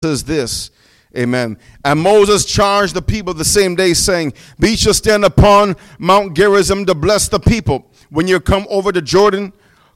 says this. Amen. And Moses charged the people the same day, saying, "Ye shall stand upon Mount Gerizim to bless the people. When you come over Jordan,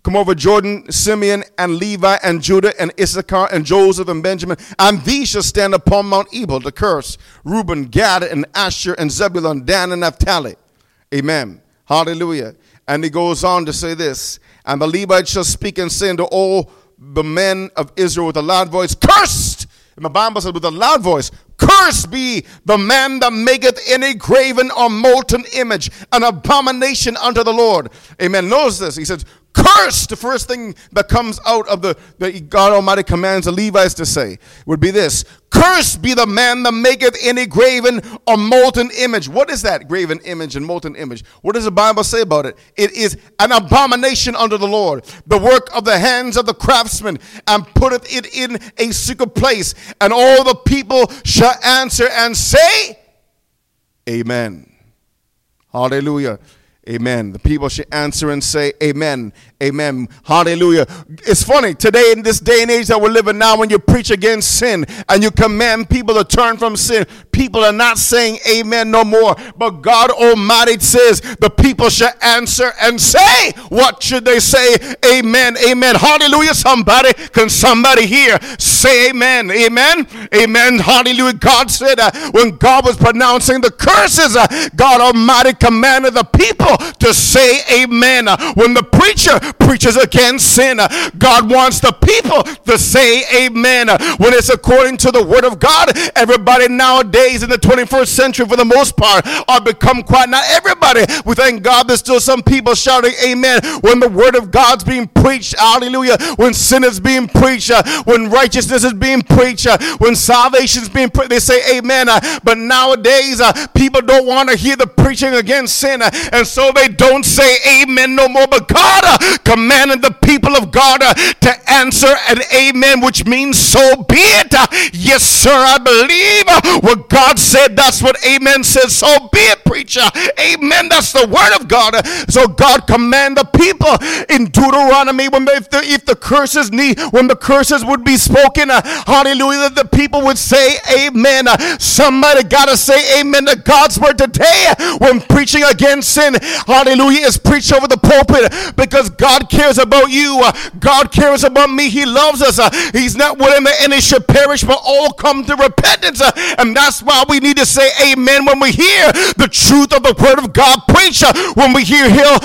Simeon and Levi and Judah and Issachar and Joseph and Benjamin, and these shall stand upon Mount Ebal to curse Reuben, Gad, and Asher, and Zebulun, Dan, and Naphtali." Amen. Hallelujah. And he goes on to say this, "And the Levites shall speak and say unto all the men of Israel with a loud voice, Cursed!" And the Bible says with a loud voice, "Cursed be the man that maketh any graven or molten image, an abomination unto the Lord." Amen. Notice this. He says, cursed. The first thing that comes out of that God Almighty commands the Levites to say would be this: "Cursed be the man that maketh any graven or molten image." What is that graven image and molten image? What does the Bible say about it? It is an abomination unto the Lord, the work of the hands of the craftsman, and putteth it in a secret place. And all the people shall answer and say, Amen. Hallelujah. Amen. The people should answer and say, Amen. Amen. Hallelujah. It's funny, today in this day and age that we're living now, when you preach against sin and you command people to turn from sin, people are not saying amen no more. But God Almighty says the people should answer and say, what should they say? Amen. Amen. Hallelujah. Can somebody here say amen? Amen. Amen. Hallelujah. God said when God was pronouncing the curses, God Almighty commanded the people to say amen. When the preacher preaches against sin, God wants the people to say amen. When it's according to the word of God, everybody nowadays in the 21st century, for the most part, are become quiet. Not everybody. We thank God there's still some people shouting amen when the word of God's being preached. Hallelujah. When sin is being preached, when righteousness is being preached, when salvation is being preached, they say amen. But nowadays, people don't want to hear the preaching against sin, and so they don't say amen no more. But God commanded the people of God to answer an amen, which means so be it. Yes, sir, I believe what God said. That's what amen says. So be it, preacher. Amen. That's the word of God. So God commanded the people in Deuteronomy when when the curses would be spoken, hallelujah, that the people would say amen. Somebody got to say amen to God's word today when preaching against sin. Hallelujah, is preached over the pulpit, because God cares about you. God cares about me. He loves us. He's not willing that any should perish, but all come to repentance. And that's why we need to say amen when we hear the truth of the word of God preach. When we hear hell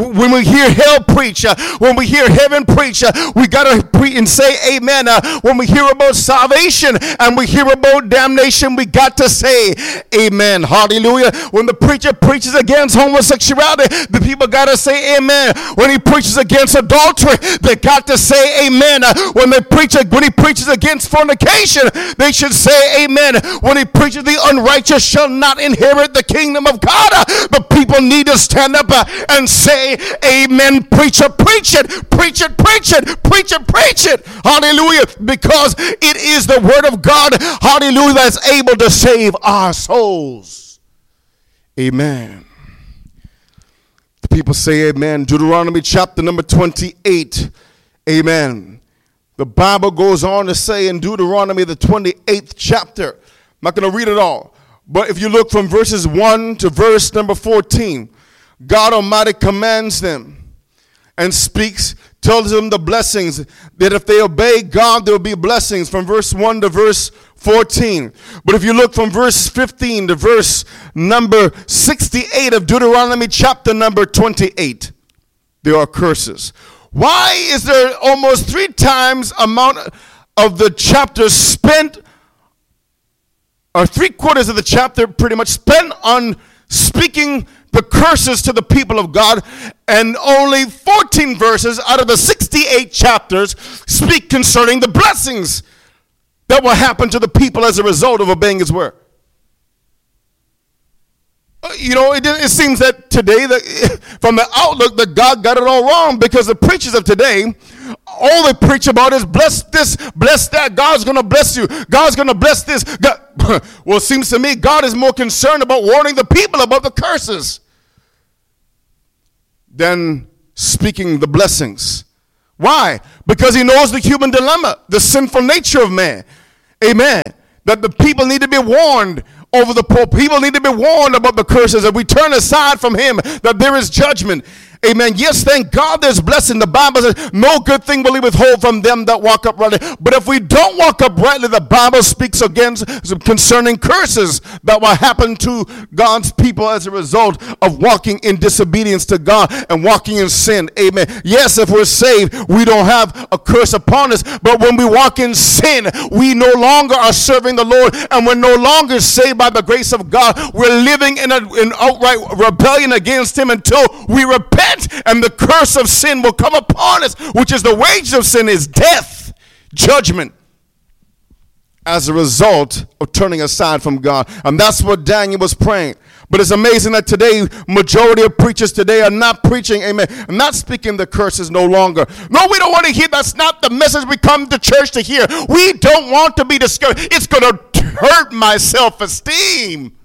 preach, when we hear heaven preach, we gotta preach and say amen. When we hear about salvation and we hear about damnation, we got to say amen. Hallelujah. When the preacher preaches against homosexuality, the people got to say amen. When he preaches against adultery, they got to say amen. When he preaches against fornication, they should say amen. When he preaches the unrighteous shall not inherit the kingdom of God, the people need to stand up and say amen. Preacher, preach it. Preach it, preach it. Preach it, preach it. Hallelujah. Because it is the word of God, hallelujah, that's able to save our souls. Amen. The people say amen. Deuteronomy chapter number 28. Amen. The Bible goes on to say in Deuteronomy the 28th chapter, I'm not going to read it all, but if you look from verses 1 to verse number 14, God Almighty commands them and tells them the blessings, that if they obey God, there will be blessings from verse 1 to verse 14. But if you look from verse 15 to verse number 68 of Deuteronomy chapter number 28, there are curses. Why is there almost 3 times amount of the chapter spent, or 3/4 of the chapter pretty much spent on speaking the curses to the people of God, and only 14 verses out of the 68 chapters speak concerning the blessings that will happen to the people as a result of obeying his word? It seems that today, from the outlook, that God got it all wrong, because the preachers of today, all they preach about is bless this, bless that. God's going to bless you. God's going to bless this. Well, it seems to me God is more concerned about warning the people about the curses than speaking the blessings. Why? Because he knows the human dilemma, the sinful nature of man. Amen. That the people need to be warned over the poor. People need to be warned about the curses. If we turn aside from him, that there is judgment. Amen. Yes, thank God there's blessing. The Bible says, no good thing will he withhold from them that walk uprightly. But if we don't walk uprightly, the Bible speaks against concerning curses that will happen to God's people as a result of walking in disobedience to God and walking in sin. Amen. Yes, if we're saved, we don't have a curse upon us. But when we walk in sin, we no longer are serving the Lord, and we're no longer saved by the grace of God. We're living in outright rebellion against him until we repent. And the curse of sin will come upon us, which is the wages of sin is death, judgment, as a result of turning aside from God. And that's what Daniel was praying. But it's amazing that today, majority of preachers today are not preaching, amen, I'm not speaking the curses no longer. No, we don't want to hear. That's not the message we come to church to hear. We don't want to be discouraged. It's going to hurt my self-esteem.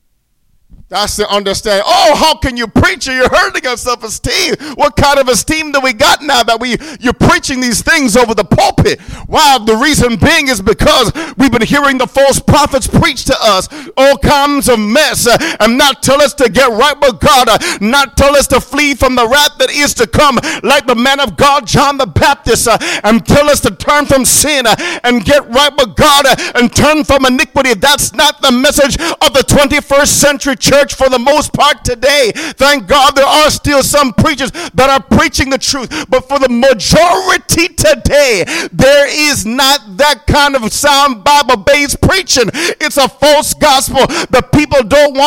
That's the understanding. Oh, how can you preach? You're hurting our self-esteem. What kind of esteem do we got now that you're preaching these things over the pulpit? Wow, the reason being is because we've been hearing the false prophets preach to us all kinds of mess and not tell us to get right with God, not tell us to flee from the wrath that is to come, like the man of God, John the Baptist, and tell us to turn from sin and get right with God and turn from iniquity. That's not the message of the 21st century church. For the most part today, thank God there are still some preachers that are preaching the truth, but for the majority today, there is not that kind of sound Bible-based preaching. It's a false gospel. The people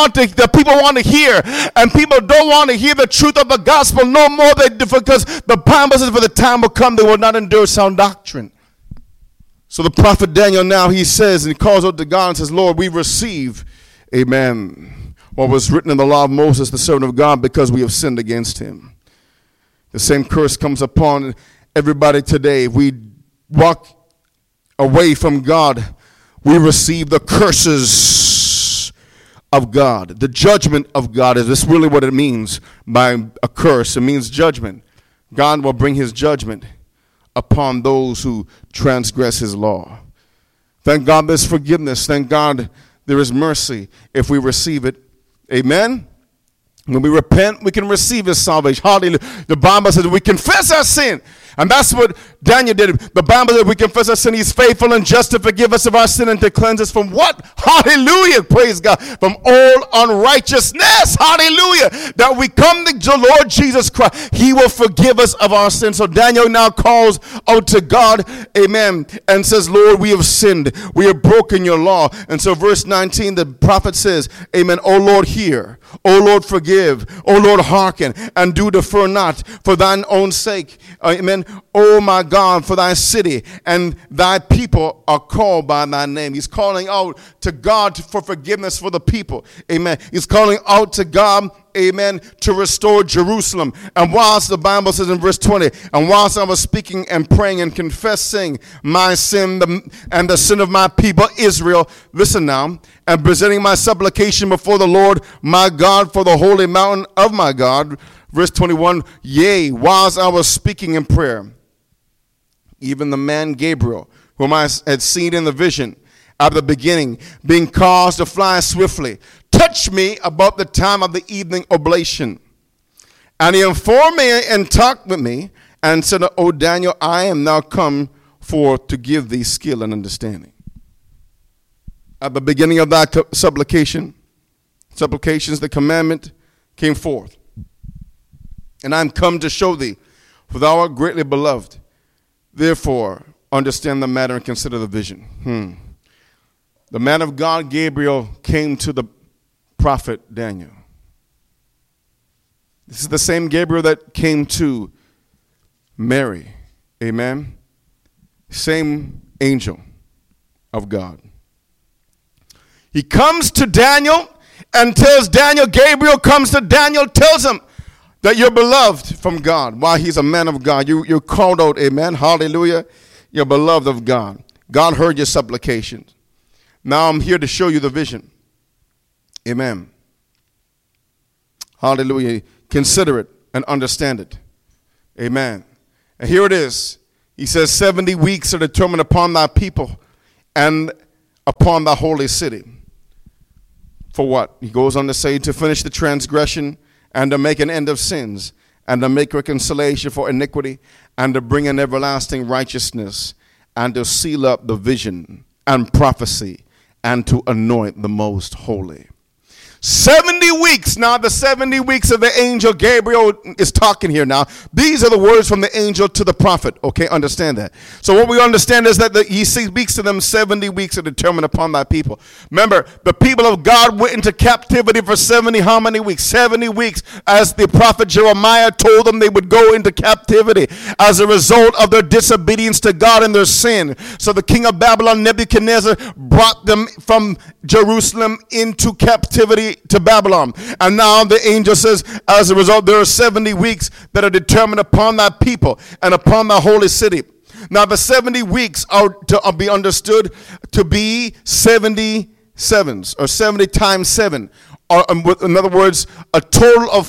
want to hear, and people don't want to hear the truth of the gospel no more because the Bible says for the time will come they will not endure sound doctrine. So the prophet Daniel now, he says, and he calls out to God and says, Lord, we receive, amen, what was written in the law of Moses, the servant of God, because we have sinned against him. The same curse comes upon everybody today. If we walk away from God, we receive the curses of God. The judgment of God is this really what it means by a curse. It means judgment. God will bring his judgment upon those who transgress his law. Thank God there's forgiveness. Thank God there is mercy if we receive it. Amen. When we repent, we can receive his salvation. Hallelujah. The Bible says we confess our sin. And that's what Daniel did. The Bible says we confess our sin. He's faithful and just to forgive us of our sin and to cleanse us from what? Hallelujah. Praise God. From all unrighteousness. Hallelujah. That we come to the Lord Jesus Christ. He will forgive us of our sin. So Daniel now calls out to God. Amen. And says, Lord, we have sinned. We have broken your law. And so verse 19, the prophet says, amen. O Lord, hear. O Lord, forgive. O Lord, hearken. And do defer not for thine own sake. Amen. Oh my God, for thy city and thy people are called by thy name. He's calling out to God for forgiveness for the people. Amen. He's calling out to God, amen, to restore Jerusalem. And whilst the Bible says in verse 20, and whilst I was speaking and praying and confessing my sin and the sin of my people Israel, listen now, and presenting my supplication before the Lord my God for the holy mountain of my God. Verse 21, yea, whilst I was speaking in prayer, even the man Gabriel, whom I had seen in the vision at the beginning, being caused to fly swiftly, touched me about the time of the evening oblation. And he informed me and talked with me and said, O Daniel, I am now come forth to give thee skill and understanding. At the beginning of thy supplications, the commandment came forth. And I am come to show thee, for thou art greatly beloved. Therefore, understand the matter and consider the vision. The man of God, Gabriel, came to the prophet Daniel. This is the same Gabriel that came to Mary. Amen. Same angel of God. He comes to Daniel and tells Daniel, Gabriel comes to Daniel, tells him that you're beloved from God. Why? He's a man of God. You're called out, amen, hallelujah. You're beloved of God. God heard your supplications. Now I'm here to show you the vision. Amen. Hallelujah. Consider it and understand it. Amen. And here it is. He says 70 weeks are determined upon thy people and upon the holy city. For what? He goes on to say, to finish the transgression, and to make an end of sins, and to make reconciliation for iniquity, and to bring in everlasting righteousness, and to seal up the vision and prophecy, and to anoint the most holy. 70 weeks. Now, the 70 weeks of the angel Gabriel is talking here now. These are the words from the angel to the prophet. Okay, understand that. So what we understand is that he speaks to them 70 weeks are determined upon thy people. Remember, the people of God went into captivity for 70, how many weeks? 70 weeks, as the prophet Jeremiah told them they would go into captivity as a result of their disobedience to God and their sin. So the king of Babylon, Nebuchadnezzar, brought them from Jerusalem into captivity to Babylon. And now the angel says, as a result, there are 70 weeks that are determined upon that people and upon the holy city. Now the 70 weeks are to be understood to be 70 sevens, or 70 times 7. Or, in other words, a total of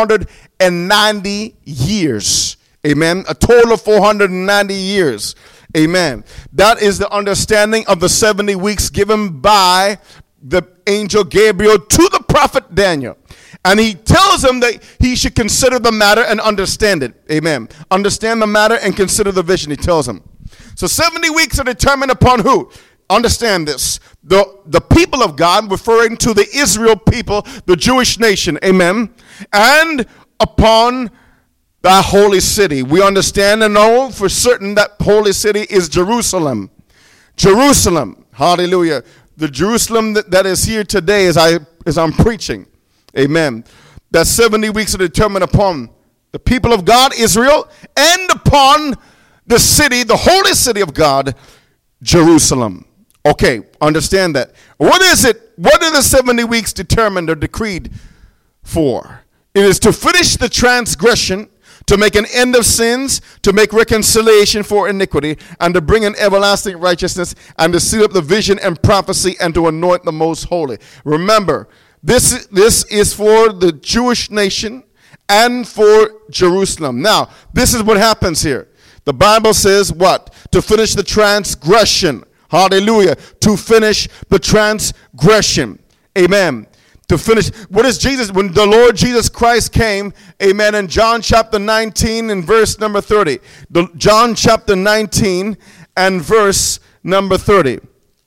490 years. Amen. A total of 490 years. Amen. That is the understanding of the 70 weeks given by the angel Gabriel to the prophet Daniel. And he tells him that he should consider the matter and understand it. Amen. Understand the matter and consider the vision, he tells him. So 70 weeks are determined upon who? Understand this. The people of God, referring to the Israel people, the Jewish nation. Amen. And upon the holy city. We understand and know for certain that holy city is Jerusalem. Jerusalem. Hallelujah. The Jerusalem that is here today as I'm preaching. Amen. That 70 weeks are determined upon the people of God, Israel, and upon the city, the holy city of God, Jerusalem. Okay, understand that. What is it? What are the 70 weeks determined or decreed for? It is to finish the transgression, to make an end of sins, to make reconciliation for iniquity, and to bring in everlasting righteousness, and to seal up the vision and prophecy, and to anoint the most holy. Remember, this is for the Jewish nation and for Jerusalem. Now, this is what happens here. The Bible says what? To finish the transgression. Hallelujah. To finish the transgression. Amen. To finish, what is Jesus, when the Lord Jesus Christ came, amen, in John chapter 19 and verse number 30. John chapter 19 and verse number 30.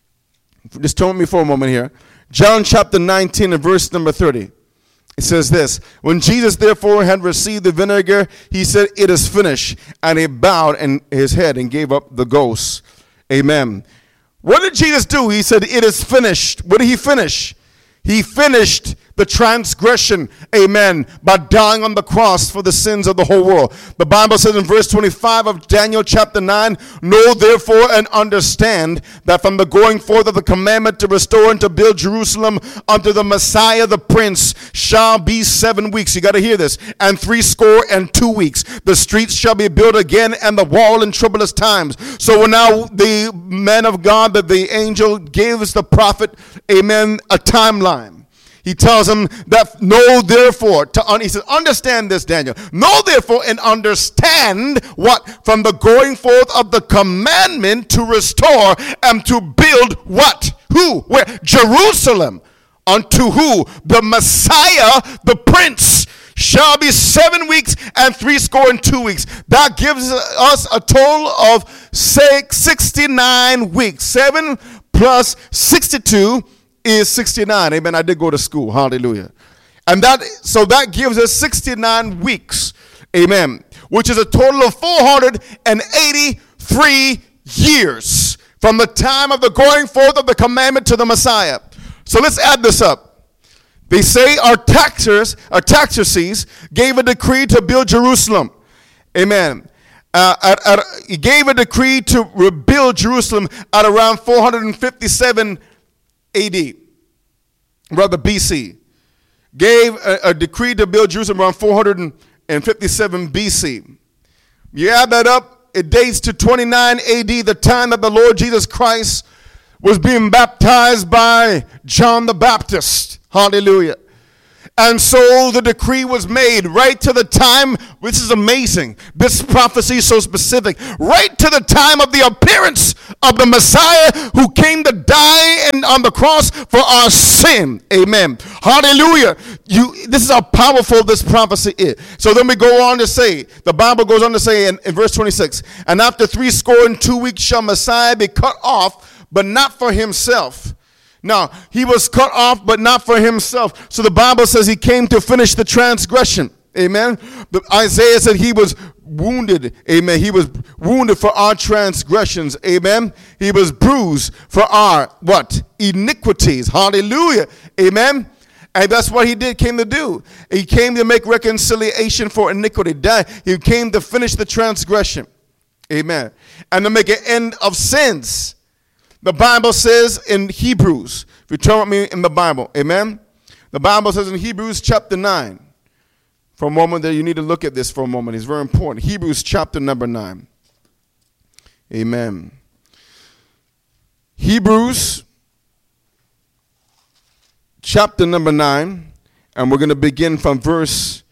Just turn with me for a moment here. John chapter 19 and verse number 30. It says this, when Jesus therefore had received the vinegar, he said, it is finished. And he bowed his head and gave up the ghost. Amen. What did Jesus do? He said, it is finished. What did he finish? He finished the transgression, amen, by dying on the cross for the sins of the whole world. The Bible says in verse 25 of Daniel chapter 9, know therefore and understand that from the going forth of the commandment to restore and to build Jerusalem unto the Messiah the Prince shall be 7 weeks. You got to hear this. And 62 weeks. The streets shall be built again and the wall in troublous times. So now the man of God, that the angel gives the prophet, amen, a timeline. He tells him that know therefore, he says, understand this, Daniel. Know therefore and understand what? From the going forth of the commandment to restore and to build what? Who? Where? Jerusalem. Unto who? The Messiah, the Prince, shall be 7 weeks and 62 weeks. That gives us a total of 69 weeks. 7 plus 62 is 69. Amen. I did go to school. Hallelujah. And that gives us 69 weeks. Amen. Which is a total of 483 years from the time of the going forth of the commandment to the Messiah. So let's add this up. They say Artaxerxes gave a decree to build Jerusalem. Amen. He gave a decree to rebuild Jerusalem at around 457 AD, rather BC. Gave a decree to build Jerusalem around 457 BC. You add that up, it dates to 29 AD, the time that the Lord Jesus Christ was being baptized by John the Baptist. Hallelujah. And so the decree was made right to the time. This is amazing. This prophecy is so specific. Right to the time of the appearance of the Messiah who came to die on the cross for our sin. Amen. Hallelujah. This is how powerful this prophecy is. So then we go on to say, the Bible goes on to say in verse 26, and after 62 weeks shall Messiah be cut off, but not for himself. Now, he was cut off, but not for himself. So the Bible says he came to finish the transgression. Amen. Isaiah said he was wounded. Amen. He was wounded for our transgressions. Amen. He was bruised for our, what? Iniquities. Hallelujah. Amen. And that's what he came to do. He came to make reconciliation for iniquity. He came to finish the transgression. Amen. And to make an end of sins. The Bible says in Hebrews, if you turn with me in the Bible, amen? The Bible says in Hebrews chapter 9, for a moment there, you need to look at this for a moment. It's very important. Hebrews chapter number 9. Amen. Hebrews chapter number 9, and we're going to begin from verse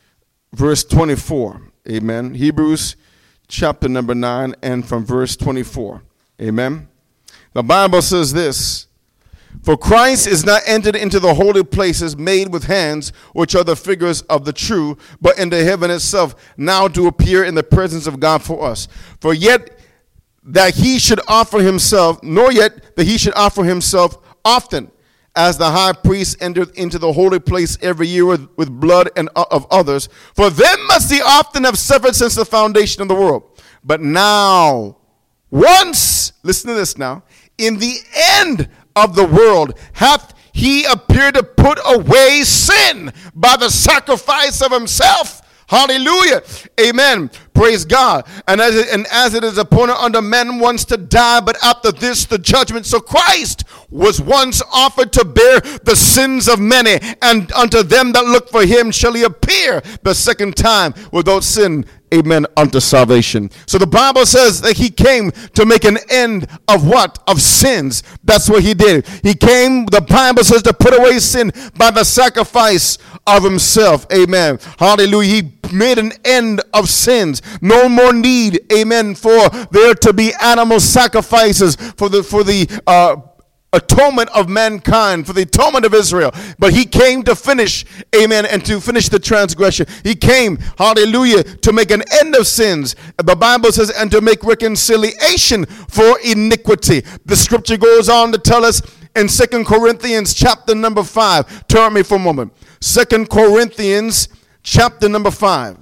24. Amen. Hebrews chapter number 9 and from verse 24. Amen. The Bible says this, for Christ is not entered into the holy places made with hands, which are the figures of the true, but into heaven itself, now to appear in the presence of God for us. For yet that he should offer himself, nor yet that he should offer himself often, as the high priest entered into the holy place every year with blood and of others. For then must he often have suffered since the foundation of the world. But now, once, listen to this now, in the end of the world hath he appeared to put away sin by the sacrifice of himself. Hallelujah. Amen. Praise God. And as it is appointed unto men once to die, but after this the judgment. So Christ was once offered to bear the sins of many, and unto them that look for him shall he appear the second time without sin. Amen, unto salvation. So the Bible says that he came to make an end of what? Of sins. That's what he did. He came, the Bible says, to put away sin by the sacrifice of himself. Amen. Hallelujah. He made an end of sins. No more need, amen, for there to be animal sacrifices for the atonement of mankind, for the atonement of Israel. But he came to finish, amen, and to finish the transgression. He came, hallelujah, to make an end of sins. The Bible says, and to make reconciliation for iniquity. The scripture goes on to tell us in 2 Corinthians chapter number 5. Turn me for a moment. 2 Corinthians chapter number 5.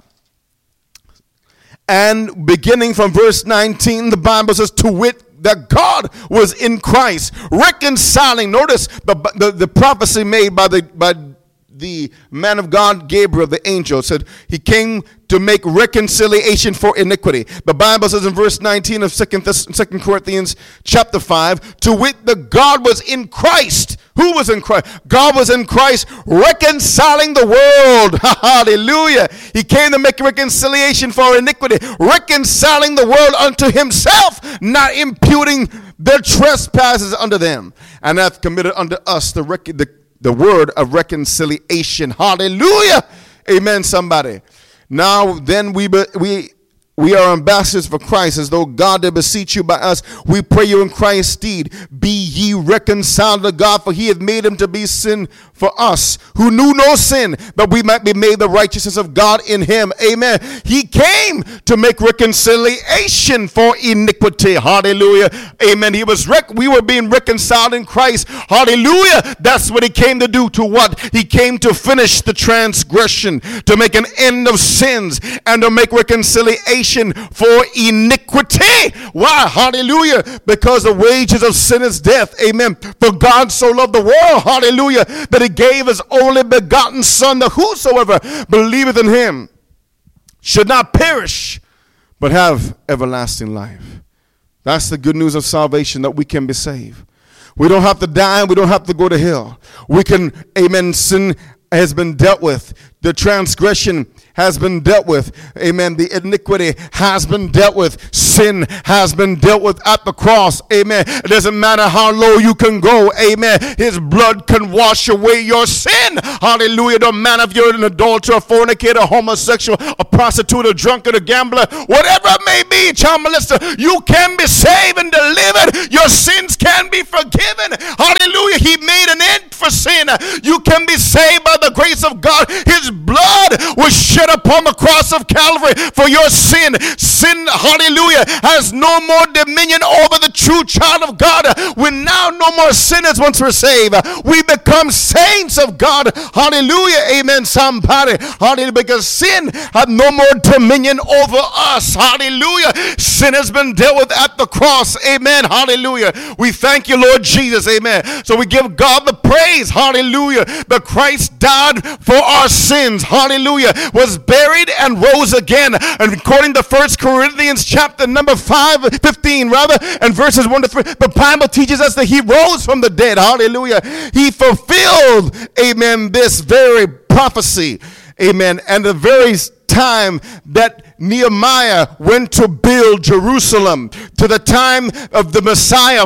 And beginning from verse 19, the Bible says, to wit, that God was in Christ reconciling. Notice the prophecy made by the man of God, Gabriel, the angel, said he came to make reconciliation for iniquity. The Bible says in verse 19 of 2 Corinthians chapter 5, to wit, that God was in Christ. Who was in Christ? God was in Christ reconciling the world. Hallelujah. He came to make reconciliation for iniquity, reconciling the world unto himself, not imputing their trespasses unto them, and hath committed unto us the word of reconciliation. Hallelujah. Amen, somebody. Now then we are ambassadors for Christ, as though God did beseech you by us. We pray you in Christ's stead, be ye reconciled to God, for he hath made him to be sin for us, who knew no sin, that we might be made the righteousness of God in him. Amen. He came to make reconciliation for iniquity. Hallelujah. Amen. We were being reconciled in Christ. Hallelujah. That's what he came to do. To what? He came to finish the transgression, to make an end of sins, and to make reconciliation for iniquity. Why? Hallelujah. Because the wages of sin is death. Amen. For God so loved the world, hallelujah, that he gave his only begotten Son, that whosoever believeth in him should not perish, but have everlasting life. That's the good news of salvation, that we can be saved. We don't have to die. We don't have to go to hell. We can, amen, sin has been dealt with. The transgression has been dealt with. Amen. The iniquity has been dealt with. Sin has been dealt with at the cross. Amen. It doesn't matter how low you can go. Amen. His blood can wash away your sin. Hallelujah. No matter if you're an adulterer, a fornicator, a homosexual, a prostitute, a drunkard, a gambler, whatever it may be, child molester, you can be saved and delivered. Your sins can be forgiven. Hallelujah. He made an end for sin. You can be saved by the grace of God. His blood was shed upon the cross of Calvary for your sin. Sin, hallelujah, has no more dominion over the true child of God. We're now no more sinners once we're saved. We become saints of God. Hallelujah. Amen. Somebody. Hallelujah. Because sin had no more dominion over us. Hallelujah. Sin has been dealt with at the cross. Amen. Hallelujah. We thank you, Lord Jesus. Amen. So we give God the praise. Hallelujah. That Christ died for our sins. Hallelujah. Was buried and rose again. And according to 1 Corinthians chapter number 15 and verses 1 to 3, the Bible teaches us that he rose from the dead. Hallelujah. He fulfilled, amen, this very prophecy. Amen. And the very time that Nehemiah went to build Jerusalem, to the time of the Messiah,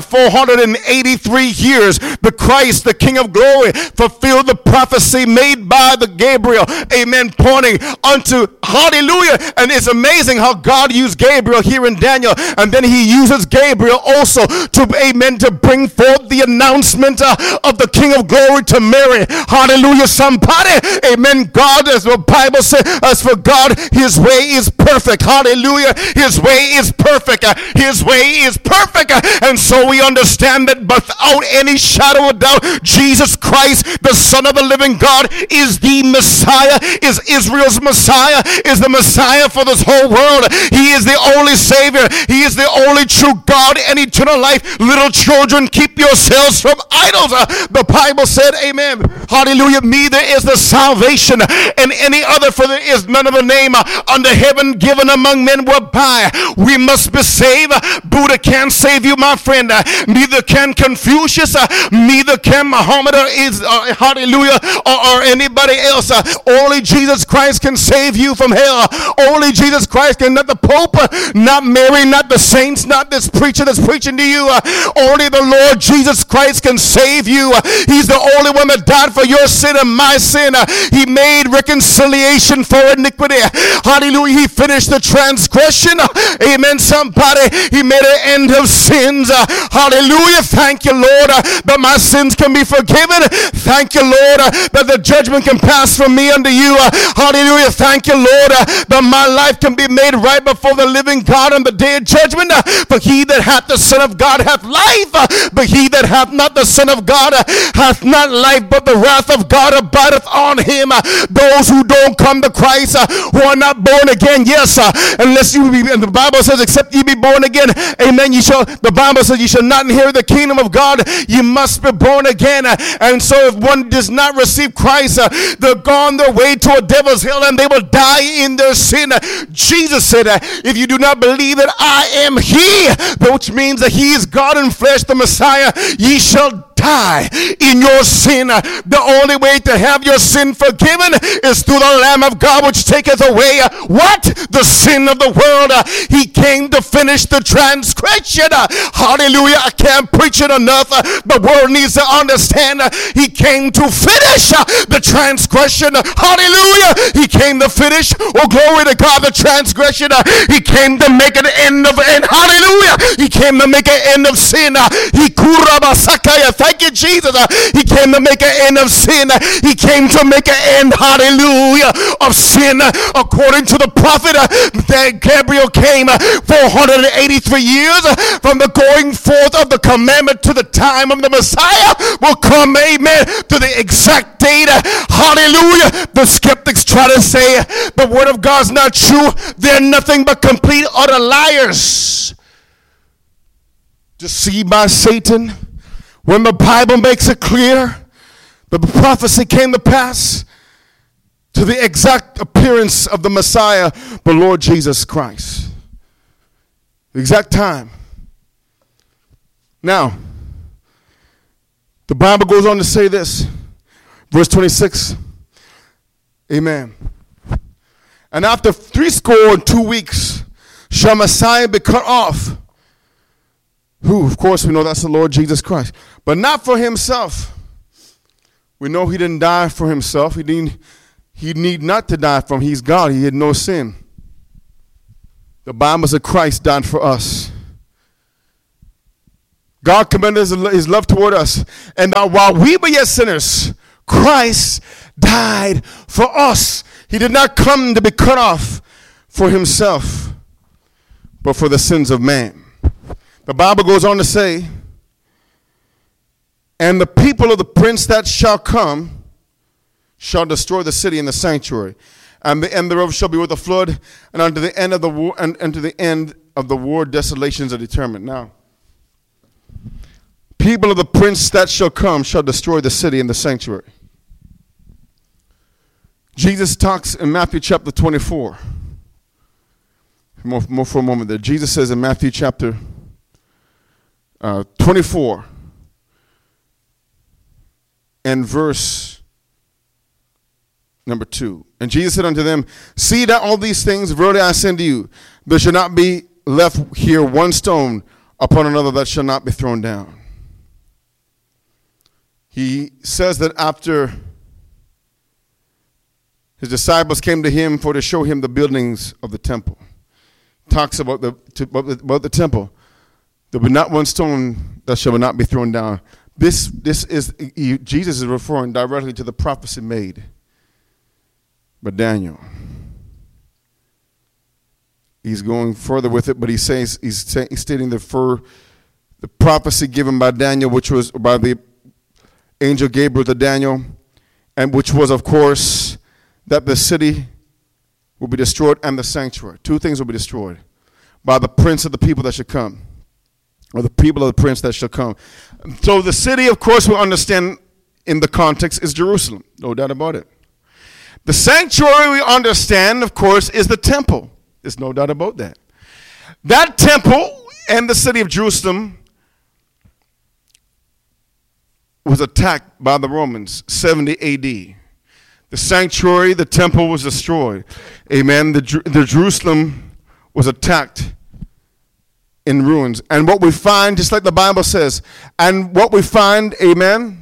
483 years, the Christ, the King of glory, fulfilled the prophecy made by the Gabriel, amen, pointing unto, hallelujah. And it's amazing how God used Gabriel here in Daniel, and then he uses Gabriel also to, amen, to bring forth the announcement of the King of glory to Mary. Hallelujah, somebody. Amen. God, as the Bible says, as for God, his way is perfect. Hallelujah. His way is perfect. His way is perfect. And so we understand that without any shadow of doubt, Jesus Christ, the Son of the living God, is the Messiah, is Israel's Messiah, is the Messiah for this whole world. He is the only Savior. He is the only true God and eternal life. Little children, keep yourselves from idols. The Bible said, amen. Hallelujah. Neither is the salvation in any other, for there is none of the name under heaven given among men whereby we must be saved. Buddha can't save you, my friend. Neither can Confucius. Neither can Muhammad or hallelujah, or anybody else. Only Jesus Christ can save you from hell. Only Jesus Christ can, not the Pope, not Mary, not the saints, not this preacher that's preaching to you. Only the Lord Jesus Christ can save you. He's the only one that died for your sin and my sin. He made reconciliation for iniquity. Hallelujah. He finished the transgression. Amen. Somebody. He made an end of sins. Hallelujah. Thank you, Lord, that my sins can be forgiven. Thank you, Lord, that the judgment can pass from me unto you. Hallelujah. Thank you, Lord, that my life can be made right before the living God on the day of judgment. For he that hath the Son of God hath life, but he that hath not the Son of God hath not life, but the wrath of God abideth on him. Those who don't come to Christ, who are not born again, yes, unless you be, and the Bible says, except ye be born again, amen, the Bible says you shall not inherit the kingdom of God. You must be born again. And so if one does not receive Christ, they're gone their way to a devil's hell and they will die in their sin. Jesus said, if you do not believe that I am he, which means that he is God in flesh, the Messiah, ye shall die in your sin. The only way to have your sin forgiven is through the Lamb of God, which taketh away what? The sin of the world. He came to finish the transgression. Hallelujah. I can't preach it enough. The world needs to understand. He came to finish the transgression. Hallelujah. He came to finish, oh glory to God, the transgression. He came to make an end of it. Hallelujah. He came to make an end of sin. He kurabasakaya. Thank you, Jesus. He came to make an end of sin. He came to make an end, hallelujah, of sin. According to the prophet, that Gabriel came 483 years from the going forth of the commandment to the time of the Messiah will come, amen, to the exact date. Hallelujah. The skeptics try to say the word of God's not true. They're nothing but complete utter liars. Deceived by Satan. When the Bible makes it clear that the prophecy came to pass to the exact appearance of the Messiah, the Lord Jesus Christ. The exact time. Now, the Bible goes on to say this. Verse 26. Amen. And after 62 weeks, shall Messiah be cut off. Who, of course, we know that's the Lord Jesus Christ. But not for himself. We know he didn't die for himself. He need not to die for him. He's God. He had no sin. The Bible says Christ died for us. God commended his love toward us. And while we were yet sinners, Christ died for us. He did not come to be cut off for himself, but for the sins of man. The Bible goes on to say, and the people of the prince that shall come shall destroy the city and the sanctuary, and the end thereof shall be with a flood, and unto the end of the war, and unto the end of the war desolations are determined. Now, people of the prince that shall come shall destroy the city and the sanctuary. Jesus talks in Matthew chapter 24. More for a moment there. Jesus says in Matthew chapter 24 and verse number 2. And Jesus said unto them, see that all these things, verily I say unto you, there shall not be left here one stone upon another that shall not be thrown down. He says that after his disciples came to him for to show him the buildings of the temple. Talks about the temple. There will be not one stone that shall not be thrown down. This is Jesus is referring directly to the prophecy made by Daniel. He's going further with it, but he's stating the prophecy given by Daniel, which was by the angel Gabriel to Daniel, and which was, of course, that the city will be destroyed and the sanctuary. Two things will be destroyed by the prince of the people that should come, or the people of the prince that shall come. So the city, of course, we understand in the context is Jerusalem. No doubt about it. The sanctuary, we understand, of course, is the temple. There's no doubt about that. That temple and the city of Jerusalem was attacked by the Romans, 70 A.D. The sanctuary, the temple was destroyed. Amen. The Jerusalem was attacked in ruins. And what we find, just like the Bible says, and what we find, amen,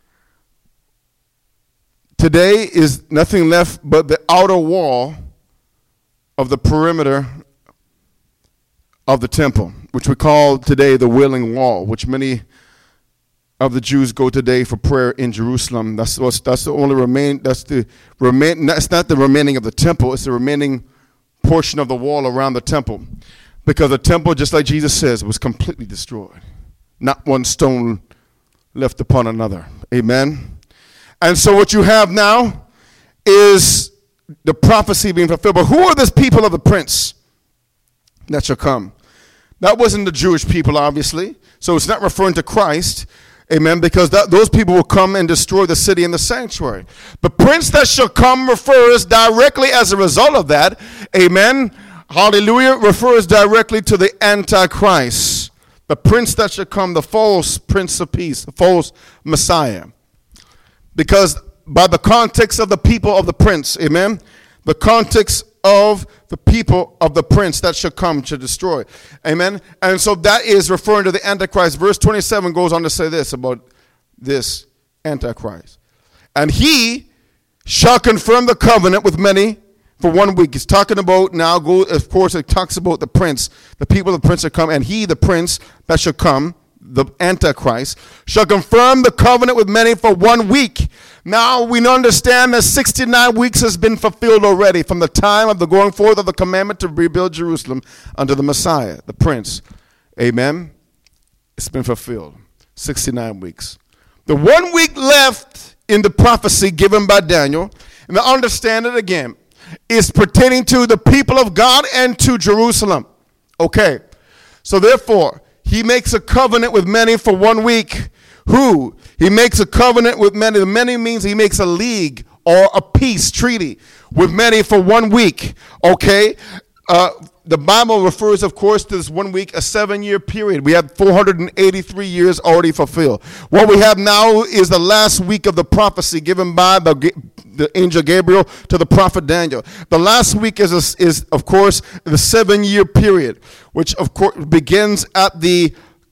today is nothing left but the outer wall of the perimeter of the temple, which we call today the Wailing Wall, which many of the Jews go today for prayer in Jerusalem. That's the only remain. That's not the remaining of the temple. It's the remaining portion of the wall around the temple, because the temple, just like Jesus says, was completely destroyed. Not one stone left upon another. Amen. And so what you have now is the prophecy being fulfilled. But who are these people of the prince that shall come? That wasn't the Jewish people, obviously. So it's not referring to Christ. Amen, because those people will come and destroy the city and the sanctuary. The prince that shall come refers directly as a result of that. Amen. Hallelujah. Refers directly to the Antichrist. The prince that shall come, the false prince of peace, the false Messiah. Because by the context of the people of the prince, amen, the context of the people of the prince that shall come to destroy. Amen. And so that is referring to the Antichrist. Verse 27 goes on to say this about this Antichrist. And he shall confirm the covenant with many for 1 week. He's talking about now, of course, it talks about the prince, the people of the prince shall come, and he, the prince that shall come, the Antichrist, shall confirm the covenant with many for 1 week. Now we understand that 69 weeks has been fulfilled already from the time of the going forth of the commandment to rebuild Jerusalem unto the Messiah, the prince. Amen. It's been fulfilled. 69 weeks. The 1 week left in the prophecy given by Daniel, and to understand it again, is pertaining to the people of God and to Jerusalem. Okay. So therefore, he makes a covenant with many for 1 week. Who? He makes a covenant with many. Many means he makes a league or a peace treaty with many for 1 week. Okay? the Bible refers, of course, to this 1 week, a 7-year period. We have 483 years already fulfilled. What we have now is the last week of the prophecy given by the angel Gabriel to the prophet Daniel. The last week is of course, the 7-year period, which, of course, begins at the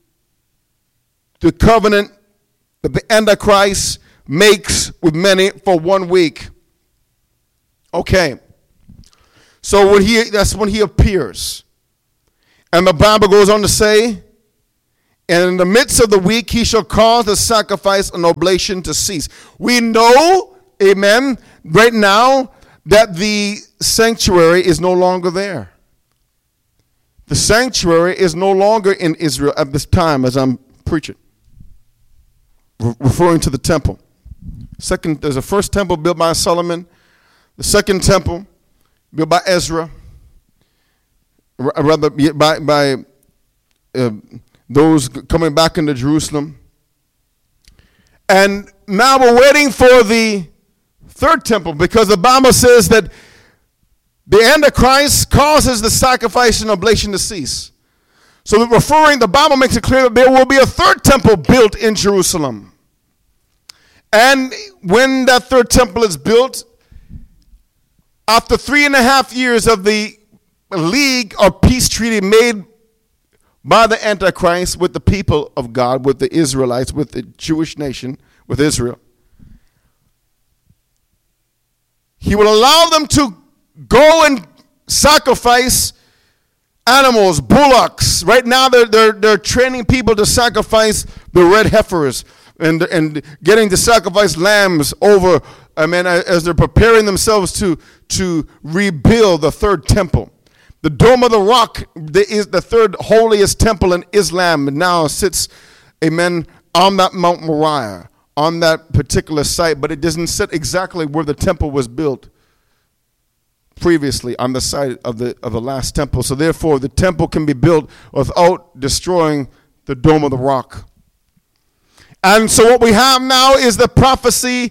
covenant that the Antichrist makes with many for 1 week. Okay. So that's when he appears. And the Bible goes on to say, and in the midst of the week, he shall cause the sacrifice and oblation to cease. We know, amen, right now that the sanctuary is no longer there. The sanctuary is no longer in Israel at this time as I'm preaching, referring to the temple. There's a first temple built by Solomon. The second temple built by Ezra, rather by those coming back into Jerusalem. And now we're waiting for the third temple, because the Bible says that the Antichrist causes the sacrifice and oblation to cease. So the Bible makes it clear that there will be a third temple built in Jerusalem. And when that third temple is built, after 3.5 years of the league or peace treaty made by the Antichrist with the people of God, with the Israelites, with the Jewish nation, with Israel, he will allow them to go and sacrifice animals, bullocks. Right now they're training people to sacrifice the red heifers and getting to sacrifice lambs over, as they're preparing themselves to rebuild the third temple. The Dome of the Rock is the third holiest temple in Islam. It now sits, on that Mount Moriah, on that particular site, but it doesn't sit exactly where the temple was built previously, on the site of the last temple. So therefore, the temple can be built without destroying the Dome of the Rock. And so what we have now is the prophecy,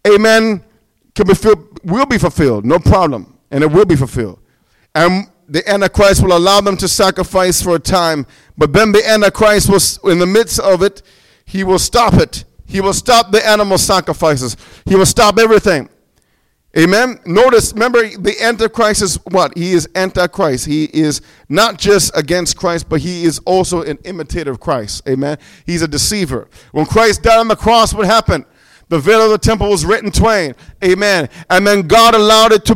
will be fulfilled, no problem, and it will be fulfilled. And the Antichrist will allow them to sacrifice for a time, but then the Antichrist will, in the midst of it, he will stop it. He will stop the animal sacrifices. He will stop everything. Amen. Notice, remember, the Antichrist is what? He is Antichrist. He is not just against Christ, but he is also an imitator of Christ. Amen. He's a deceiver. When Christ died on the cross, what happened? The veil of the temple was rent in twain. Amen. And then God allowed it to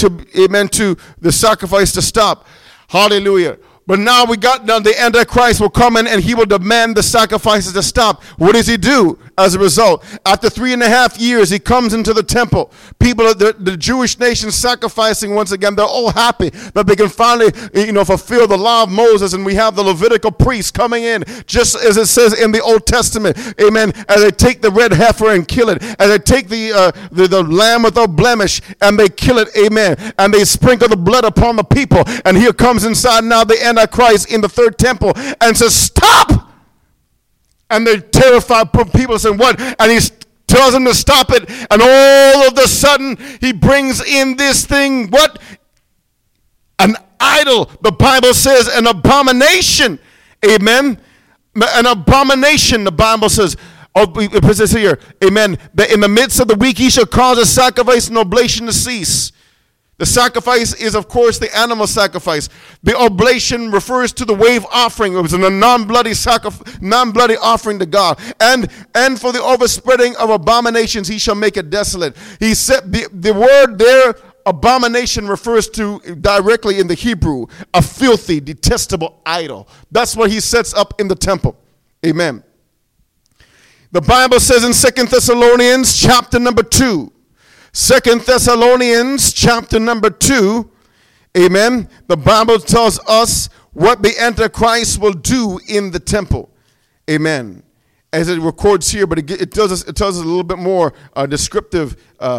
the sacrifice to stop. Hallelujah. But now we got done. The Antichrist will come in and he will demand the sacrifices to stop. What does he do as a result? After 3.5 years, he comes into the temple. People, the Jewish nation sacrificing once again. They're all happy that they can finally, fulfill the law of Moses. And we have the Levitical priests coming in, just as it says in the Old Testament. Amen. As they take the red heifer and kill it. As they take the lamb without blemish and they kill it. Amen. And they sprinkle the blood upon the people. And here comes inside now the Antichrist in the third temple and says, stop! And they're terrified people saying, what? And he tells them to stop it, and all of a sudden he brings in this thing, what? An idol. The Bible says an abomination. Amen. An abomination, the Bible says. It says here, amen, that in the midst of the week he shall cause a sacrifice and oblation to cease. The sacrifice is, of course, the animal sacrifice. The oblation refers to the wave offering. It was a non-bloody offering to God. And for the overspreading of abominations, he shall make it desolate. He said the word there, abomination, refers to directly in the Hebrew, a filthy, detestable idol. That's what he sets up in the temple. Amen. The Bible says in 2 Thessalonians chapter number 2, 2 Thessalonians chapter number 2, amen, the Bible tells us what the Antichrist will do in the temple. Amen. As it records here, but it tells us a little bit more descriptive,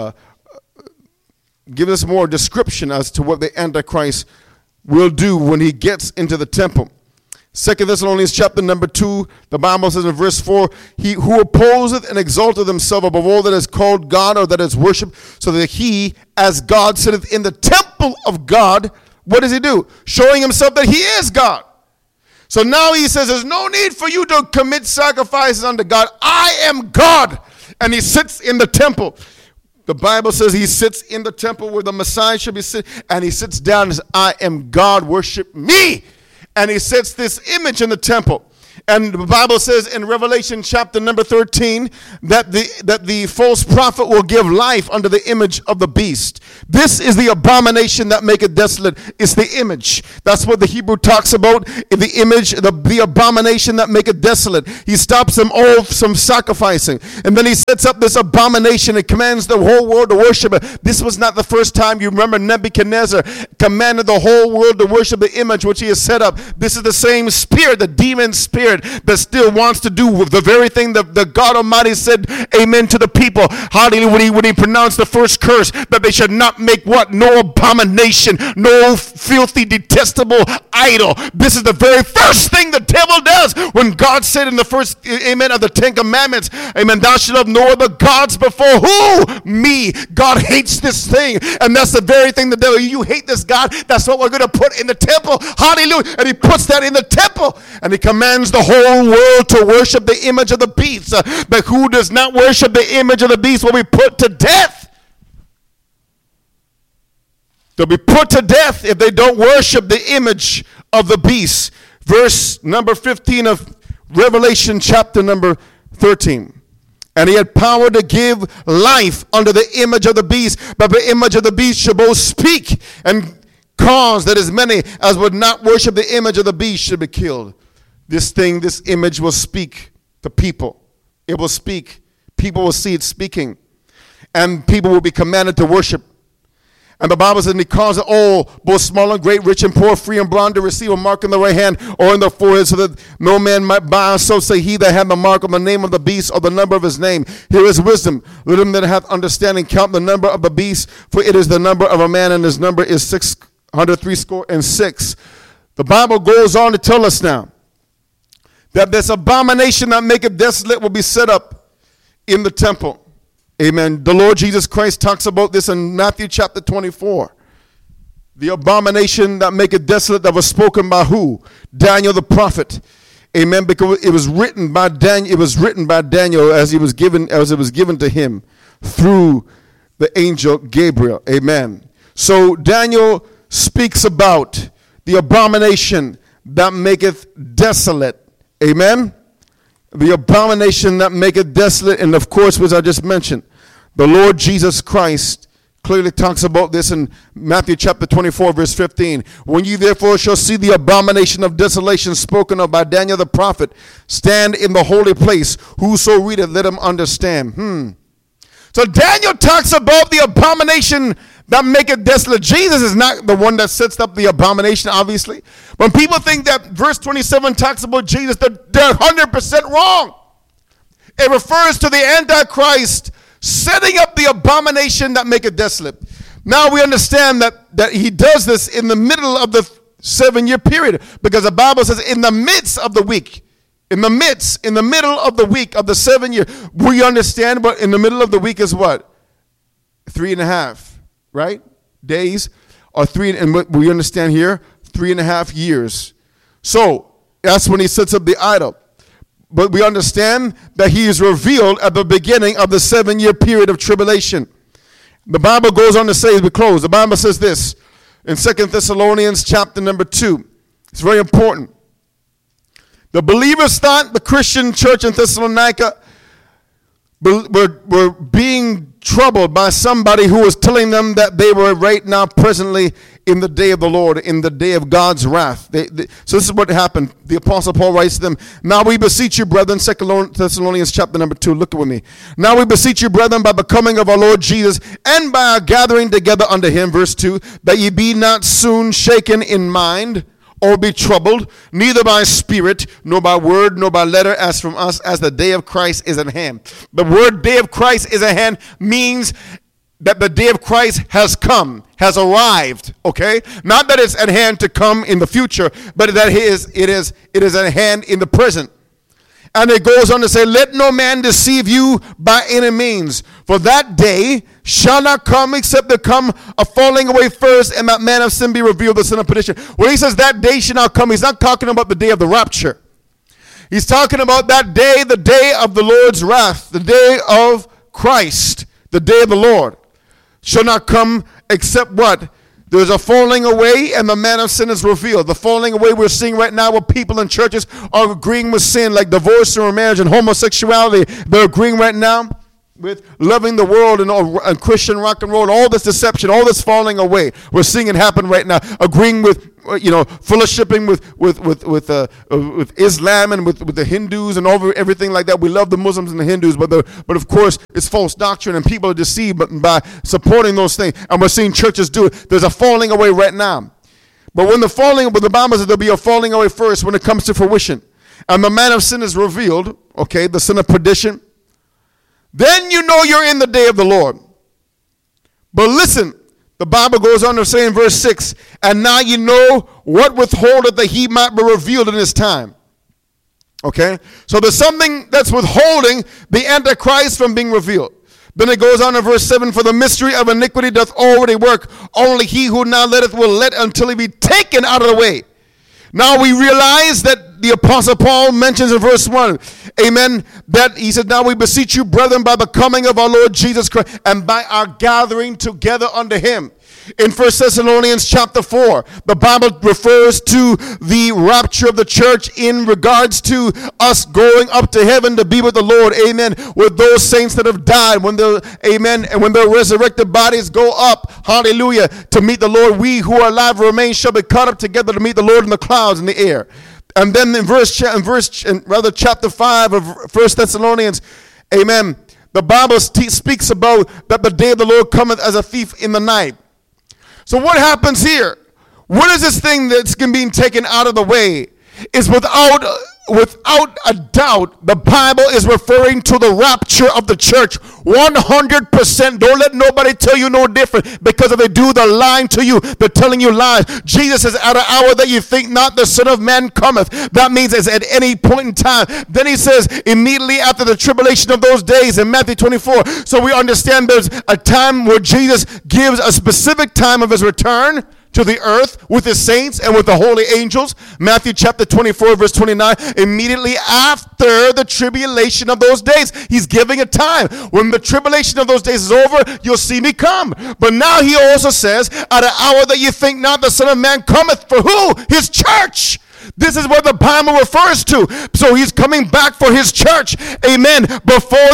give us more description as to what the Antichrist will do when he gets into the temple. 2 Thessalonians chapter number 2, the Bible says in verse 4, he who opposeth and exalteth himself above all that is called God or that is worshipped, so that he, as God, sitteth in the temple of God, What does he do? Showing himself that he is God. So now he says, there's no need for you to commit sacrifices unto God. I am God. And he sits in the temple. The Bible says he sits in the temple where the Messiah should be sitting. And he sits down and says, I am God, worship me. And he sets this image in the temple. And the Bible says in Revelation chapter number 13 that the false prophet will give life unto the image of the beast. This is the abomination that maketh desolate. It's the image. That's what the Hebrew talks about. The image, the abomination that maketh desolate. He stops them all from sacrificing. And then he sets up this abomination and commands the whole world to worship it. This was not the first time. You remember Nebuchadnezzar commanded the whole world to worship the image which he has set up. This is the same spirit, the demon spirit, that still wants to do with the very thing that the God Almighty said, amen, to the people. Hallelujah, when he pronounced the first curse, that they should not make what? No abomination, no filthy, detestable idol. This is the very first thing the devil does when God said in the first, amen, of the 10 Commandments, amen, thou shalt have no other gods before who? Me. God hates this thing. And that's the very thing the devil, you hate this God, that's what we're going to put in the temple. Hallelujah. And he puts that in the temple. And he commands the whole world to worship the image of the beast. But who does not worship the image of the beast will be put to death. They'll be put to death if they don't worship the image of the beast. Verse number 15 of Revelation chapter number 13. And he had power to give life unto the image of the beast, but the image of the beast shall both speak and cause that as many as would not worship the image of the beast should be killed. This thing, this image will speak to people. It will speak. People will see it speaking. And people will be commanded to worship. And the Bible says, and he caused all, both small and great, rich and poor, free and bond, to receive a mark in the right hand or in the forehead, so that no man might buy. So say he that had the mark of the name of the beast or the number of his name. Here is wisdom. Let him that hath understanding count the number of the beast, for it is the number of a man, and his number is 666. The Bible goes on to tell us now that this abomination that maketh desolate will be set up in the temple. Amen. The Lord Jesus Christ talks about this in Matthew chapter 24. The abomination that maketh desolate that was spoken by who? Daniel the prophet. Amen. Because it was written by Daniel. It was written by Daniel as it was given to him through the angel Gabriel. Amen. So Daniel speaks about the abomination that maketh desolate. Amen. The abomination that maketh desolate, and of course, which I just mentioned, the Lord Jesus Christ clearly talks about this in Matthew chapter 24, verse 15. When ye therefore shall see the abomination of desolation spoken of by Daniel the prophet, stand in the holy place. Whoso readeth, let him understand. So Daniel talks about the abomination that maketh desolate. Jesus is not the one that sets up the abomination, obviously. When people think that verse 27 talks about Jesus, they're 100% wrong. It refers to the Antichrist setting up the abomination that maketh desolate. Now we understand that he does this in the middle of the 7-year period, because the Bible says in the midst of the week. In the middle of the week of the 7 year. We understand, but in the middle of the week is what? 3.5. Right? Days or 3, and what we understand here, 3.5 years. So that's when he sets up the idol. But we understand that he is revealed at the beginning of the 7-year period of tribulation. The Bible goes on to say, as we close, the Bible says this in 2 Thessalonians chapter number 2. It's very important. The believers thought the Christian church in Thessalonica were being troubled by somebody who was telling them that they were right now presently in the day of the Lord, in the day of God's wrath. So this is what happened. The Apostle Paul writes to them, now we beseech you, brethren, 2 Thessalonians chapter number 2, look with me. Now we beseech you, brethren, by the coming of our Lord Jesus, and by our gathering together unto him, verse 2, that ye be not soon shaken in mind, or be troubled, neither by spirit, nor by word, nor by letter, as from us, as the day of Christ is at hand. The word day of Christ is at hand means that the day of Christ has come, has arrived, okay? Not that it's at hand to come in the future, but that it is at hand in the present. And it goes on to say, let no man deceive you by any means, for that day shall not come except there come a falling away first, and that man of sin be revealed, the son of perdition. When he says that day shall not come, he's not talking about the day of the rapture. He's talking about that day, the day of the Lord's wrath, the day of Christ, the day of the Lord. Shall not come except what? There's a falling away, and the man of sin is revealed. The falling away we're seeing right now where people in churches are agreeing with sin, like divorce and remarriage and homosexuality. They're agreeing right now with loving the world and Christian rock and roll, all this deception, all this falling away. We're seeing it happen right now. Agreeing with, fellowshipping with Islam and with the Hindus and everything like that. We love the Muslims and the Hindus, but of course it's false doctrine, and people are deceived by supporting those things. And we're seeing churches do it. There's a falling away right now. But the Bible says there'll be a falling away first when it comes to fruition, and the man of sin is revealed. Okay, the son of perdition. Then you know you're in the day of the Lord. But listen, the Bible goes on to say in verse 6, and now you know what withholdeth that he might be revealed in his time. Okay? So there's something that's withholding the Antichrist from being revealed. Then it goes on in verse 7, for the mystery of iniquity doth already work. Only he who now letteth will let until he be taken out of the way. Now we realize that the Apostle Paul mentions in verse 1, amen, that he said, now we beseech you, brethren, by the coming of our Lord Jesus Christ, and by our gathering together unto him. In 1 Thessalonians chapter 4, the Bible refers to the rapture of the church in regards to us going up to heaven to be with the Lord, amen, with those saints that have died, amen, and when their resurrected bodies go up, hallelujah, to meet the Lord, we who are alive remain shall be caught up together to meet the Lord in the clouds in the air. And then in chapter 5 of 1 Thessalonians, amen, the Bible speaks about that the day of the Lord cometh as a thief in the night. So what happens here? What is this thing that's being taken out of the way? Is without a doubt, the Bible is referring to the rapture of the church. 100%. Don't let nobody tell you no different, because if they do, they're lying to you. They're telling you lies. Jesus says, at an hour that you think not, the Son of Man cometh. That means it's at any point in time. Then he says, immediately after the tribulation of those days in Matthew 24. So we understand there's a time where Jesus gives a specific time of his return to the earth with his saints and with the holy angels. Matthew chapter 24 verse 29. Immediately after the tribulation of those days, he's giving a time. When the tribulation of those days is over, you'll see me come. But now he also says, at an hour that you think not, the Son of Man cometh for who? His church. This is what the Bible refers to. So he's coming back for his church. Amen. Before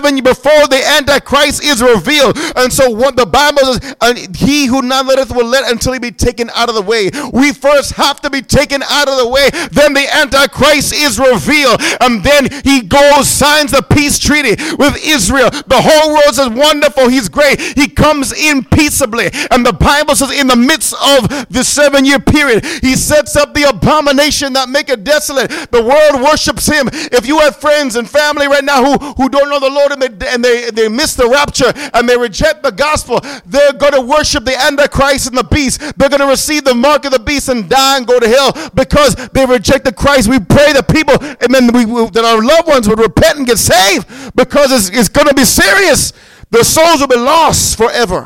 the Antichrist is revealed. And so what the Bible says, and he who not letteth will let until he be taken out of the way. We first have to be taken out of the way. Then the Antichrist is revealed. And then he goes, signs the peace treaty with Israel. The whole world says, wonderful, he's great. He comes in peaceably. And the Bible says, in the midst of the 7-year period, he sets up the abomination that make it desolate. The world worships him. If you have friends and family right now who don't know the Lord and they miss the rapture and they reject the gospel, they're going to worship the Antichrist and the beast. They're going to receive the mark of the beast and die and go to hell because they rejected Christ. We pray that people, amen, that our loved ones would repent and get saved, because it's going to be serious. Their souls will be lost forever.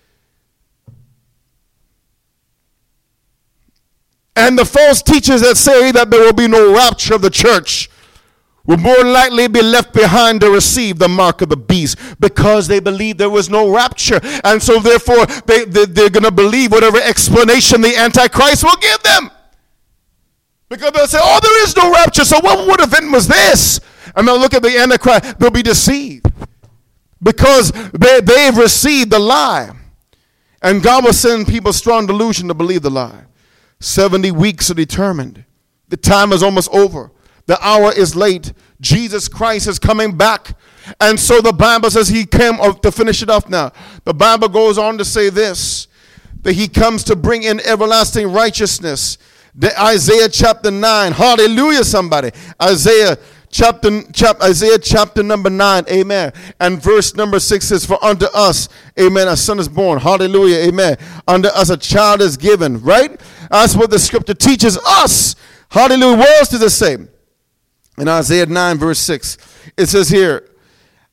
And the false teachers that say that there will be no rapture of the church will more likely be left behind to receive the mark of the beast, because they believe there was no rapture. And so therefore they're going to believe whatever explanation the Antichrist will give them. Because they'll say, oh, there is no rapture, so what event was this? And they'll look at the Antichrist, they'll be deceived. Because they've received the lie. And God will send people strong delusion to believe the lie. 70 weeks are determined. The time is almost over. The hour is late. Jesus Christ is coming back. And so the Bible says he came to finish it off now. The Bible goes on to say this, that he comes to bring in everlasting righteousness. Isaiah chapter 9. Hallelujah, somebody. Isaiah chapter number 9, amen. And verse number 6 says, for unto us, amen, a son is born. Hallelujah, amen. Unto us a child is given, right? That's what the scripture teaches us. Hallelujah. What else does it say? In Isaiah 9 verse 6, it says here,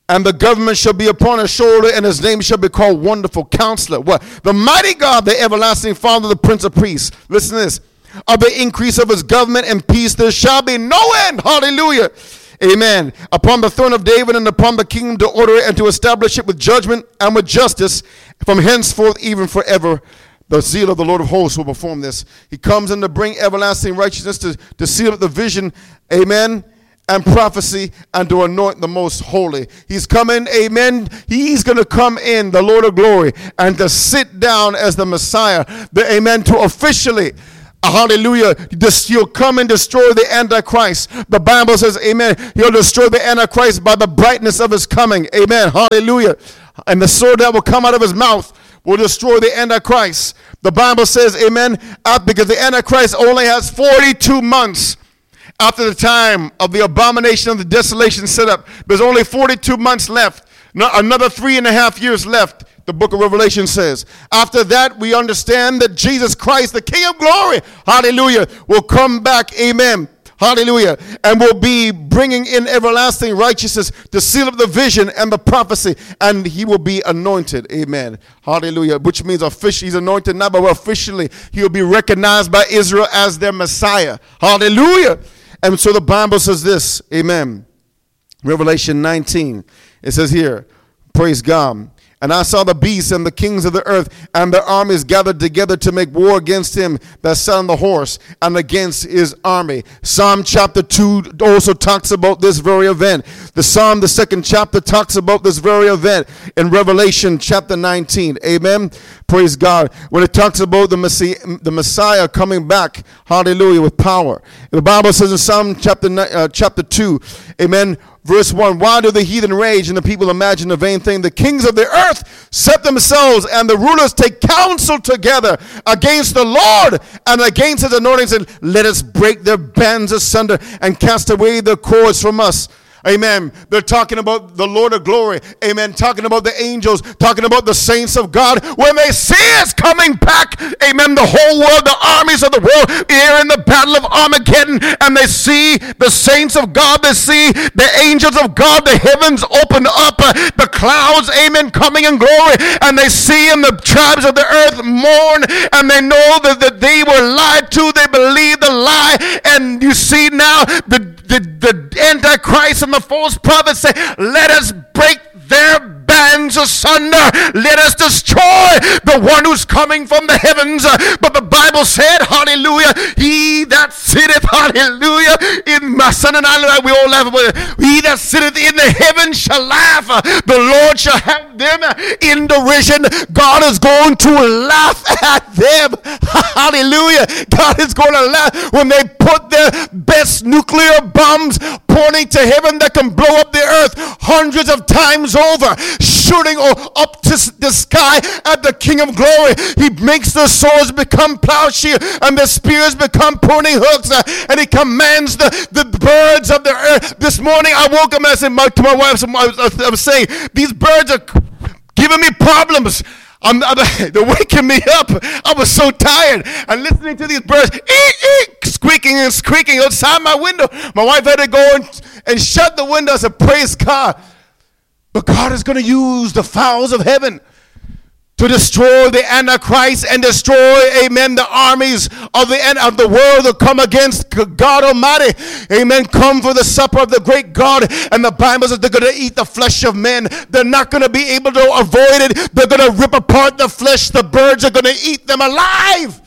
And the government shall be upon his shoulder, and his name shall be called Wonderful Counselor. What? The mighty God, the everlasting Father, the Prince of Peace. Listen to this. Of the increase of his government and peace there shall be no end. Hallelujah. Amen. Upon the throne of David and upon the kingdom, to order it and to establish it with judgment and with justice from henceforth even forever. The zeal of the Lord of hosts will perform this. He comes in to bring everlasting righteousness, to seal up the vision. Amen. And prophecy, and to anoint the most holy. He's coming, amen. He's going to come in, the Lord of glory, and to sit down as the Messiah, amen, to officially, hallelujah, he'll come and destroy the Antichrist. The Bible says, amen, he'll destroy the Antichrist by the brightness of his coming, amen, hallelujah. And the sword that will come out of his mouth will destroy the Antichrist. The Bible says, amen, because the Antichrist only has 42 months. After the time of the abomination of the desolation set up, there's only 42 months left. Another 3.5 years left, the book of Revelation says. After that, we understand that Jesus Christ, the King of glory, hallelujah, will come back, amen, hallelujah, and will be bringing in everlasting righteousness to seal up the vision and the prophecy, and he will be anointed, amen, hallelujah, which means officially, he's anointed now, but officially, he will be recognized by Israel as their Messiah, hallelujah. And so the Bible says this, amen. Revelation 19, it says here, praise God. And I saw the beast and the kings of the earth and their armies gathered together to make war against him that sat on the horse and against his army. Psalm chapter 2 also talks about this very event. The Psalm, the second chapter, talks about this very event in Revelation chapter 19. Amen. Praise God. When it talks about the Messiah coming back, hallelujah, with power. The Bible says in Psalm chapter 2, amen, verse 1, why do the heathen rage and the people imagine a vain thing? The kings of the earth set themselves and the rulers take counsel together against the Lord and against his anointing, and let us break their bands asunder and cast away their cords from us. Amen. They're talking about the Lord of glory. Amen. Talking about the angels. Talking about the saints of God. When they see us coming back. Amen. The whole world, the armies of the world here in the battle of Armageddon. And they see the saints of God. They see the angels of God. The heavens open up. The clouds. Amen. Coming in glory. And they see in the tribes of the earth mourn. And they know that they were lied to. They believe the lie. And you see now the Antichrist and the false prophets say, let us break their bands asunder. Let us destroy the one who's coming from the heavens. But the Bible said, hallelujah, he that sitteth, hallelujah, in my son and I, we all laugh about it. He that sitteth in the heavens shall laugh. The Lord shall have them in derision. God is going to laugh at them. Hallelujah. God is going to laugh when they put their best nuclear bombs pointing to heaven that can blow up the earth hundreds of times over, shooting up to the sky at the King of glory. He makes the swords become plowshares and the spears become pruning hooks, and he commands the birds of the earth. This morning I woke up and I said to my wife, I was saying, these birds are giving me problems. They're waking me up. I was so tired. And listening to these birds squeaking and squeaking outside my window. My wife had to go and shut the window. I said, praise God. But God is going to use the fowls of heaven to destroy the Antichrist and destroy, amen, the armies of the world that come against God Almighty. Amen. Come for the supper of the great God. And the Bible says they're going to eat the flesh of men. They're not going to be able to avoid it. They're going to rip apart the flesh. The birds are going to eat them alive.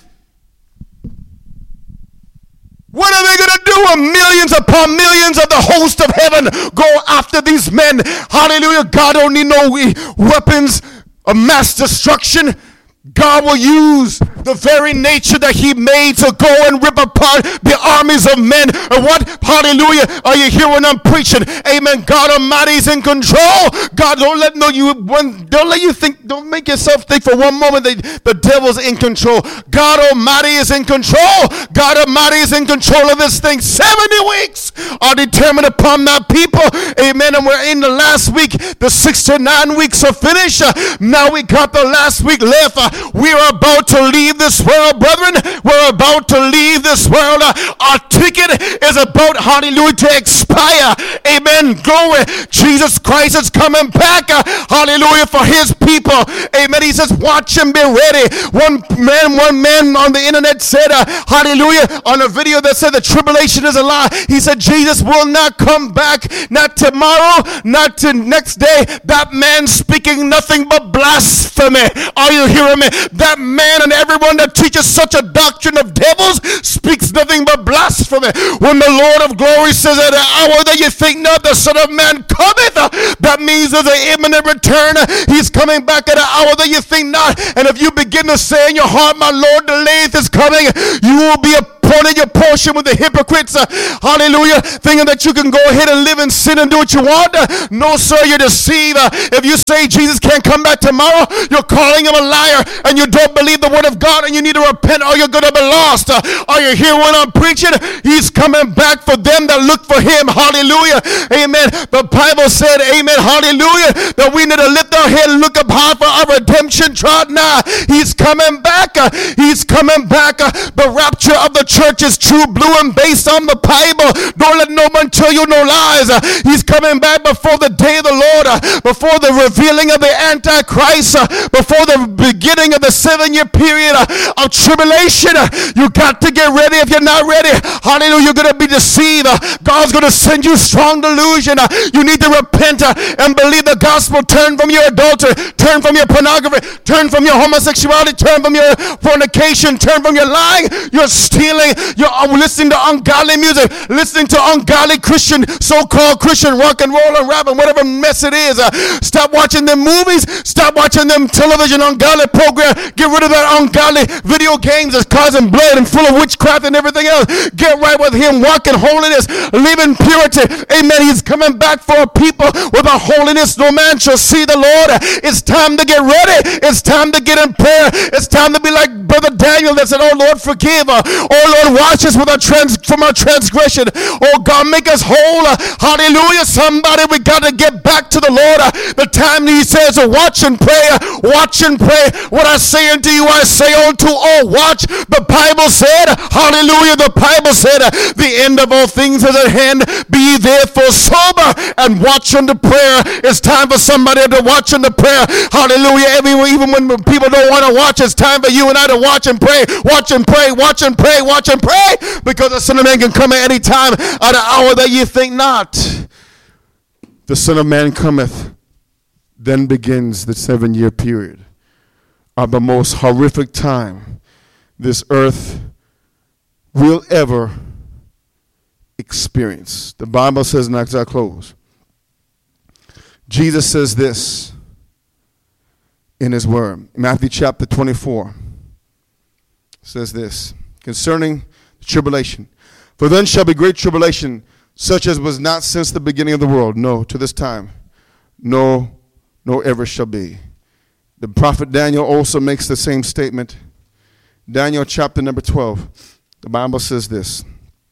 What are they going to do when millions upon millions of the host of heaven go after these men? Hallelujah. God don't need no weapons of mass destruction. God will use the very nature that he made to go and rip apart the armies of men. And what, hallelujah, are you hearing when I'm preaching? Amen. God Almighty is in control. God, don't make yourself think for one moment that the devil's in control. God Almighty is in control. God Almighty is in control of this thing. 70 weeks are determined upon that people. Amen. And we're in the last week. The 6 to 9 weeks are finished. Now we got the last week left. We are about to leave leave this world, brethren. We're about to leave this world. Our ticket is about, hallelujah, to expire. Amen. Glory. Jesus Christ is coming back. Hallelujah, for his people. Amen. He says, watch and be ready. One man on the internet said, hallelujah, on a video that said the tribulation is a lie. He said, Jesus will not come back. Not tomorrow, not to next day. That man speaking nothing but blasphemy. Are you hearing me? That man and everyone that teaches such a doctrine of devils speaks nothing but blasphemy. When the Lord of glory says, at an hour that you think not, the Son of Man cometh, that means there's an imminent return. He's coming back at an hour that you think not. And if you begin to say in your heart, my Lord, the lathe is coming, you will be appointed your portion with the hypocrites. Hallelujah. Thinking that you can go ahead and live in sin and do what you want. No, sir, you're deceived. If you say Jesus can't come back tomorrow, you're calling him a liar, and you don't believe the word of God, and you need to repent, or you're going to be lost. Are you here when I'm preaching? He's coming back for them that look for him. Hallelujah. Amen. The Bible said, amen, hallelujah, that we need to lift our head and look up high for our redemption trot now. He's coming back. He's coming back. The rapture of the church is true, blue, and based on the Bible. Don't let no one tell you no lies. He's coming back before the day of the Lord, before the revealing of the Antichrist, before the beginning of the 7-year period of tribulation. You got to get ready. If you're not ready, hallelujah, you're going to be deceived. God's going to send you strong delusion. You need to repent and believe the gospel. Turn from your adultery, turn from your pornography, turn from your homosexuality, turn from your fornication, turn from your lying, your stealing, you're listening to ungodly music, listening to ungodly Christian, so-called Christian rock and roll and rap and whatever mess it is. Stop watching them movies. Stop watching them television ungodly program. Get rid of that ungodly video games that's causing blood and full of witchcraft and everything else. Get right with him. Walk in holiness. Live in purity. Amen. He's coming back for a people without holiness. No man shall see the Lord. It's time to get ready. It's time to get in prayer. It's time to be like Brother Daniel that said, oh Lord, forgive. Oh Lord, wash us with from our transgression. Oh God, make us whole. Hallelujah. Somebody, we got to get back to the Lord. The time he says, watch and pray. Watch and pray. What I say unto you, I say unto all, watch. The Bible said, hallelujah, the Bible said, the end of all things is at hand. Be therefore sober and watch unto prayer. It's time for somebody to watch unto prayer. Hallelujah. Even when people don't want to watch, it's time for you and I to watch and pray. Watch and pray. Watch and pray. Watch and pray. Because the Son of Man can come at any time, at an hour that you think not. The Son of Man cometh. Then begins the 7-year period of the most horrific time this earth will ever experience. The Bible says, and as I close, Jesus says this in his word. Matthew chapter 24 says this concerning the tribulation. For then shall be great tribulation, such as was not since the beginning of the world, no, to this time, no ever shall be. The prophet Daniel also makes the same statement. Daniel chapter number 12. The Bible says this.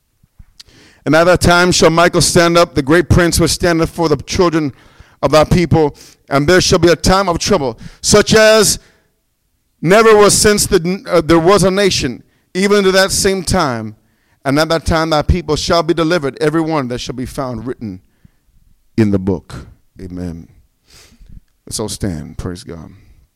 And at that time shall Michael stand up, the great prince which standeth for the children of thy people, and there shall be a time of trouble, such as never was since there was a nation, even to that same time. And at that time thy people shall be delivered, every one that shall be found written in the book. Amen. Let's all stand. Praise God.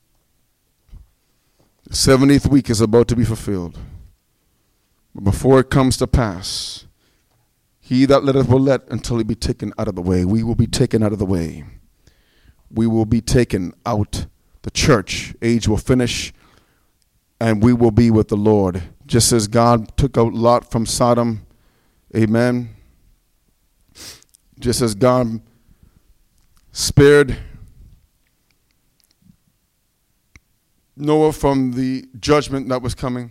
The 70th week is about to be fulfilled. But before it comes to pass, he that letteth will let until he be taken out of the way. We will be taken out of the way. We will be taken out. The church age will finish, and we will be with the Lord. Just as God took out Lot from Sodom. Amen. Just as God spared Noah from the judgment that was coming,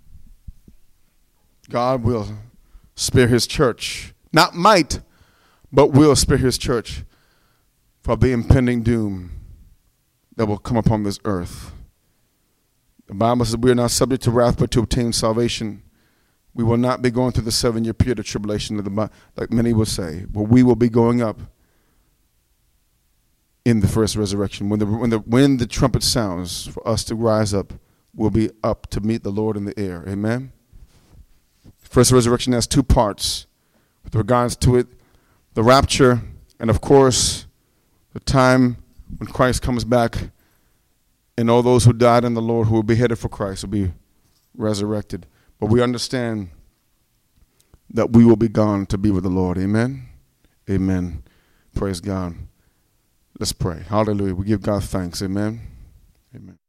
God will spare his church. Not might, but will spare his church from the impending doom that will come upon this earth. The Bible says we are not subject to wrath, but to obtain salvation. We will not be going through the 7-year period of tribulation, like many will say, but we will be going up in the first resurrection. When the trumpet sounds for us to rise up, will be up to meet the Lord in the air. Amen. First resurrection has two parts with regards to it: the rapture, and of course, the time when Christ comes back, and all those who died in the Lord who will be headed for Christ will be resurrected. But we understand that we will be gone to be with the Lord. Amen. Amen. Praise God. Let's pray. Hallelujah. We give God thanks. Amen. Amen.